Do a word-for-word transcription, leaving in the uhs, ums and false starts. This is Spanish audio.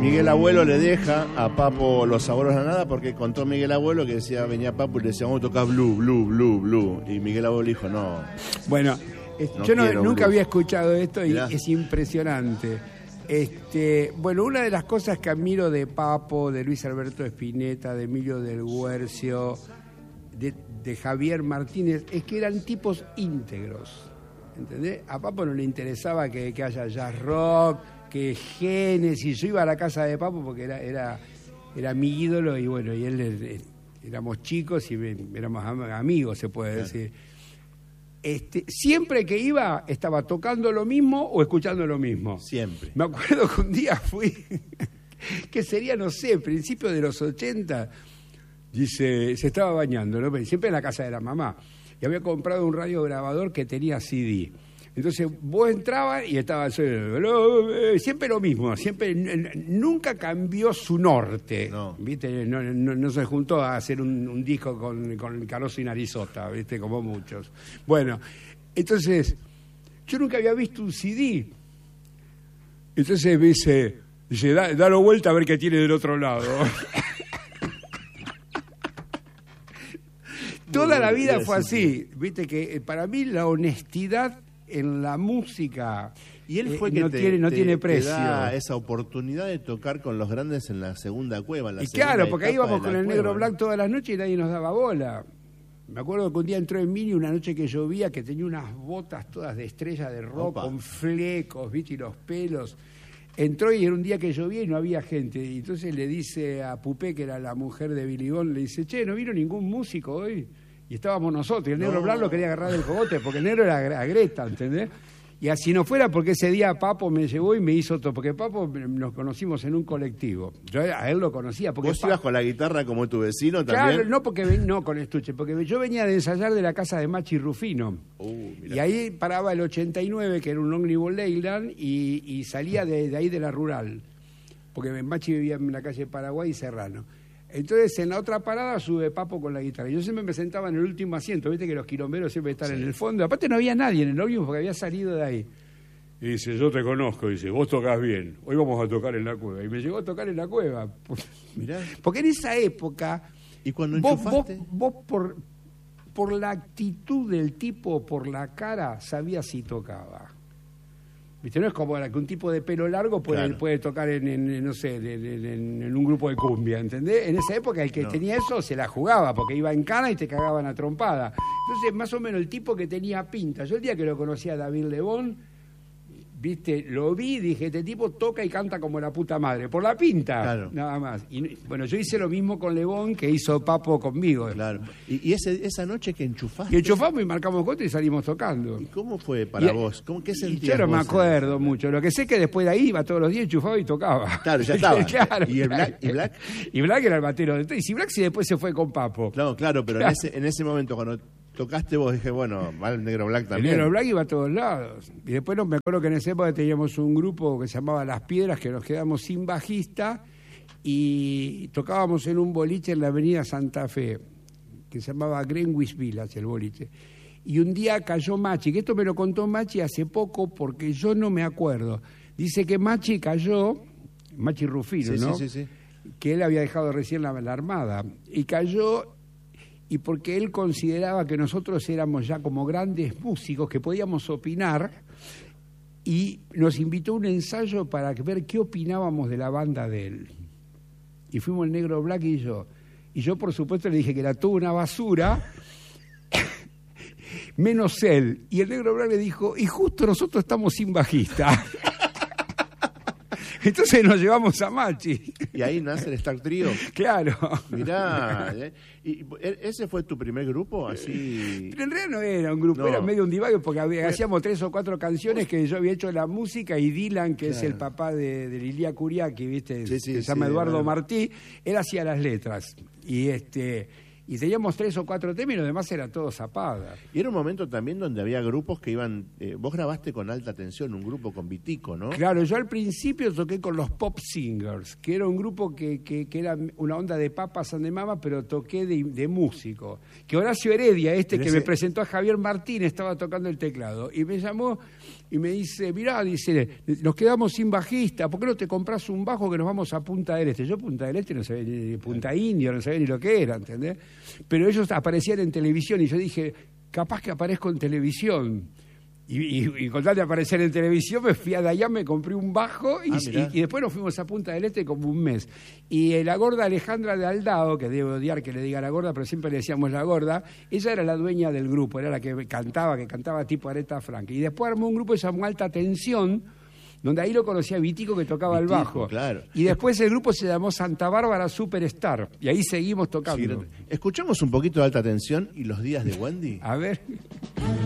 Miguel Abuelo le deja a Papo Los Sabores a Nada porque contó Miguel Abuelo que decía, venía Papo y le decía, vamos a tocar blue, blue, blue, blue. Y Miguel Abuelo dijo, no. Bueno, no yo no, quiero nunca blue. había escuchado esto y Mirá. es impresionante. Este, bueno, una de las cosas que admiro de Papo, de Luis Alberto Spinetta, de Emilio del Guercio, de, de Javier Martínez, es que eran tipos íntegros. ¿Entendés? A Papo no le interesaba que, que haya jazz rock, que Génesis. Yo iba a la casa de Papo porque era, era, era mi ídolo y bueno, y él eh, éramos chicos y éramos am- amigos, se puede Claro. decir. Este, siempre que iba, estaba tocando lo mismo o escuchando lo mismo. Siempre. Me acuerdo que un día fui, que sería, no sé, principios de los ochenta, dice, se estaba bañando, ¿no? Siempre en la casa de la mamá. Y había comprado un radiograbador que tenía C D. Entonces vos entrabas y estaba siempre lo mismo, siempre n- nunca cambió su norte, No. ¿viste? No, no, no se juntó a hacer un, un disco con, con Caroso y Narizota, ¿viste? Como muchos. Bueno, entonces yo nunca había visto un C D. Entonces me dice, dice, "Da- dalo vuelta a ver qué tiene del otro lado." Toda la vida fue así, viste que eh, para mí la honestidad en la música Y él eh, fue que no te, tiene no te- tiene te precio. da esa oportunidad de tocar con los grandes en la segunda cueva. En la Y segunda claro, porque ahí etapa íbamos de con la el cueva, Negro ¿no? Black todas las noches y nadie nos daba bola. Me acuerdo que un día entró en Mini una noche que llovía, que tenía unas botas todas de estrella de rock, Opa. con flecos, ¿viste? Y los pelos. Entró y era un día que llovía y no había gente. Y entonces le dice a Pupé, que era la mujer de Billy Bond, le dice, che, ¿no vino ningún músico hoy? Y estábamos nosotros, y el Negro No. Black lo quería agarrar del cogote, porque el negro era Gre- Greta, ¿entendés? Y así no fuera porque ese día Papo me llevó y me hizo todo, porque Papo nos conocimos en un colectivo. Yo a él lo conocía. Porque ¿Vos Pa- ibas con la guitarra como tu vecino también? Claro, no porque ven- no con estuche, porque yo venía de ensayar de la casa de Machi Rufino. Uh, mirá. Y ahí paraba el ochenta y nueve, que era un ómnibus Leyland, y, y salía de, de ahí de la rural. Porque Machi vivía en la calle Paraguay y Serrano. Entonces, en la otra parada sube Papo con la guitarra. Yo siempre me sentaba en el último asiento, viste que los quilomberos siempre están Sí. en el fondo. Aparte no había nadie en el ómnibus porque había salido de ahí. Y dice, yo te conozco, dice, vos tocás bien, hoy vamos a tocar en la cueva. Y me llegó a tocar en la cueva. Mirá. Porque en esa época, ¿Y cuando vos, vos, enchufaste? vos por, por la actitud del tipo, por la cara, sabías si tocaba. ¿Viste? No es como la que un tipo de pelo largo puede, Claro. puede tocar en, en, no sé, en, en- en un grupo de cumbia, ¿entendés? En esa época el que No. tenía eso se la jugaba, porque iba en cana y te cagaban a trompada. Entonces, más o menos el tipo que tenía pinta. Yo el día que lo conocí a David Lebón, viste, lo vi y dije, este tipo toca y canta como la puta madre, por la pinta, Claro. nada más. Y bueno, yo hice lo mismo con Lebón que hizo Papo conmigo. Claro. ¿Y, y ese, esa noche que enchufaste? Y enchufamos y marcamos contra y salimos tocando. ¿Y cómo fue para Y- vos? ¿Cómo, ¿Qué Y sentías yo no me vos en acuerdo ese- mucho. Lo que sé es que después de ahí iba todos los días, enchufaba y tocaba. Claro, ya estaba. Claro, ¿Y el claro. Black? ¿Y Black? Y Black era el batero de todo. Y si Black sí después se fue con Papo. Claro, claro, pero Claro. En, ese, en ese momento cuando tocaste vos dije, bueno, va el Negro Black El también. Negro Black iba a todos lados. Y después no, me acuerdo que en esa época teníamos un grupo que se llamaba Las Piedras, que nos quedamos sin bajista y tocábamos en un boliche en la avenida Santa Fe, que se llamaba Greenwich Village, el boliche. Y un día cayó Machi, que esto me lo contó Machi hace poco porque yo no me acuerdo. Dice que Machi cayó, Machi Rufino, Sí, ¿no? sí, sí, sí. Que él había dejado recién la, la Armada. Y cayó, y porque él consideraba que nosotros éramos ya como grandes músicos, que podíamos opinar, y nos invitó a un ensayo para ver qué opinábamos de la banda de él. Y fuimos el Negro Black y yo. Y yo, por supuesto, le dije que era toda una basura, menos él. Y el Negro Black le dijo, y justo nosotros estamos sin bajista. Entonces nos llevamos a Machi. Y ahí nace el Star Trio. Claro. Mirá, ¿eh? ¿Y e- ese fue tu primer grupo? Así. Pero en realidad no era un grupo, No. era medio un divague porque había- hacíamos tres o cuatro canciones que yo había hecho la música y Dylan, que es Claro. el papá de, de Lilia Curiaki, ¿viste? Sí, sí, que se sí, llama de Eduardo verdad. Martí, él hacía las letras. Y este y teníamos tres o cuatro temas y lo demás era todo zapada. Y era un momento también donde había grupos que iban. Eh, vos grabaste con Alta Tensión, un grupo con Vitico, ¿no? Claro, yo al principio toqué con los Pop Singers, que era un grupo que, que, que era una onda de papas and de mama, pero toqué de, de músico. Que Horacio Heredia, este Pero que ese- me presentó a Javier Martín, estaba tocando el teclado. Y me llamó y me dice, mirá, dice, nos quedamos sin bajista, ¿por qué no te compras un bajo que nos vamos a Punta del Este? Yo Punta del Este no sabía ni Punta Indio, no sabía ni lo que era, ¿entendés? Pero ellos aparecían en televisión y yo dije, capaz que aparezco en televisión. Y, y, y con tal de aparecer en televisión me fui a Dayan, me compré un bajo y, ah, y, y después nos fuimos a Punta del Este como un mes. Y la gorda Alejandra de Aldao, que debo odiar que le diga la gorda, pero siempre le decíamos la gorda, ella era la dueña del grupo, era la que cantaba, que cantaba tipo Aretha Franklin. Y después armó un grupo que se llamó Alta Tensión, donde ahí lo conocía Vitico, que tocaba Vitico, el bajo. Claro. Y después el grupo se llamó Santa Bárbara Superstar. Y ahí seguimos tocando. Sí, escuchamos un poquito de Alta Tensión y Los días de Wendy. A ver.